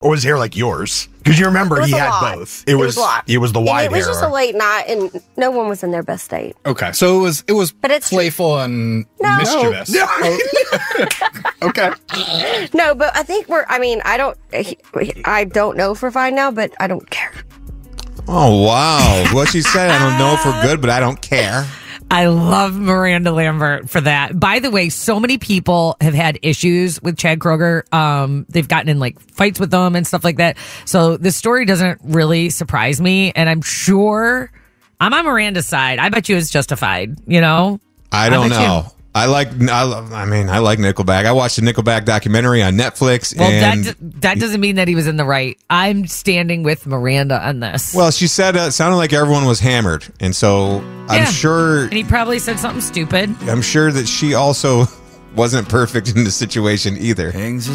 Or was his hair like yours? Because you remember he had both. It was the wide hair. It was just a late night, and no one was in their best state. Okay, so it was but it's playful and mischievous. No. Okay. No, but I think I don't know for fine now, but I don't care. Oh, wow. What she said, I don't know if we're good, but I don't care. I love Miranda Lambert for that. By the way, so many people have had issues with Chad Kroeger. They've gotten in like fights with them and stuff like that. So this story doesn't really surprise me. And I'm sure I'm on Miranda's side. I bet you it's justified, you know? I don't know. I like Nickelback. I watched the Nickelback documentary on Netflix. Well, and that doesn't mean that he was in the right. I'm standing with Miranda on this. Well, she said it sounded like everyone was hammered. And so I'm sure. And he probably said something stupid. I'm sure that she also wasn't perfect in the situation either.